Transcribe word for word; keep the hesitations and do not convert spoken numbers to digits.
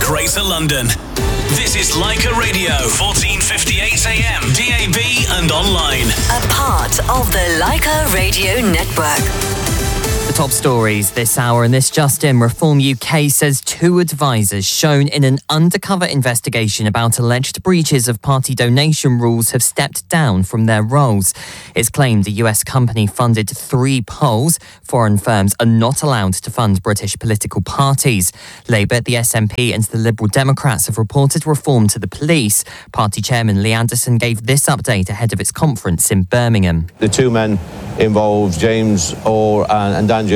Greater London. This is Leica Radio, fourteen fifty-eight A M, D A B and online. A part of the Leica Radio Network. The top stories this hour, and this just in. Reform U K says two advisors shown in an undercover investigation about alleged breaches of party donation rules have stepped down from their roles. It's claimed the U S company funded three polls. Foreign firms are not allowed to fund British political parties. Labour, the S N P and the Liberal Democrats have reported reform to the police. Party chairman Lee Anderson gave this update ahead of its conference in Birmingham. The two men involved, James Orr and Dan